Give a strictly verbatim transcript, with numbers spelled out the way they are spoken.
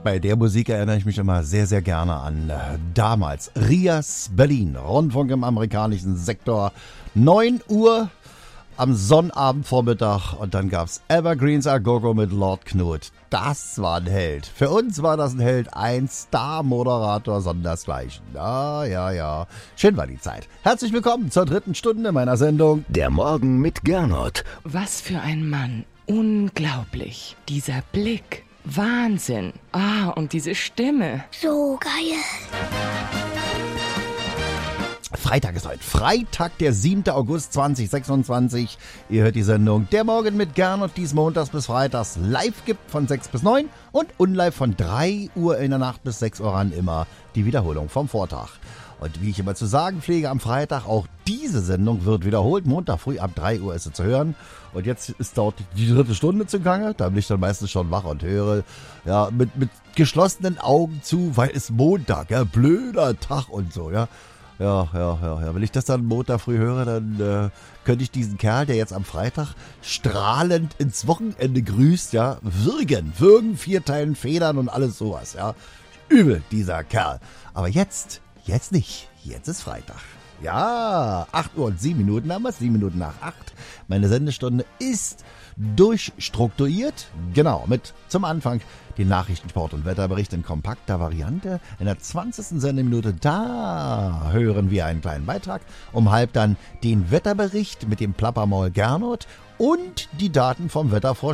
Bei der Musik erinnere ich mich immer sehr, sehr gerne an äh, damals. Rias Berlin, Rundfunk im amerikanischen Sektor. neun Uhr am Sonnabendvormittag und dann gab's Evergreens A Go-Go mit Lord Knut. Das war ein Held. Für uns war das ein Held, ein Star-Moderator sondersgleichen. Ja, ja, ja. Schön war die Zeit. Herzlich willkommen zur dritten Stunde meiner Sendung Der Morgen mit Gernot. Was für ein Mann. Unglaublich. Dieser Blick. Wahnsinn. Ah, und diese Stimme. So geil. Freitag ist heute. Freitag, der siebter August zweitausendsechsundzwanzig. Ihr hört die Sendung Der Morgen mit Gernot, die es montags bis freitags live gibt von sechs bis neun und unlive von drei Uhr in der Nacht bis sechs Uhr an immer die Wiederholung vom Vortag. Und wie ich immer zu sagen pflege, am Freitag auch diese Sendung wird wiederholt. Montag früh ab drei Uhr ist sie zu hören. Und jetzt ist dort die dritte Stunde zugange. Da bin ich dann meistens schon wach und höre ja mit, mit geschlossenen Augen zu, weil es Montag, ja, blöder Tag und so, ja. Ja, ja, ja, ja. Wenn ich das dann Montag früh höre, dann äh, könnte ich diesen Kerl, der jetzt am Freitag strahlend ins Wochenende grüßt, ja, würgen. Würgen, vierteilen, Federn und alles sowas, ja. Übel, dieser Kerl. Aber jetzt, jetzt nicht. Jetzt ist Freitag. Ja, acht Uhr und sieben Minuten haben wir es, sieben Minuten nach acht. Meine Sendestunde ist durchstrukturiert. Genau, mit zum Anfang den Nachrichten, Sport und Wetterbericht in kompakter Variante. In der zwanzigsten Sendeminute, da hören wir einen kleinen Beitrag. Um halb dann den Wetterbericht mit dem Plappermaul Gernot und die Daten vom Wettervorstand.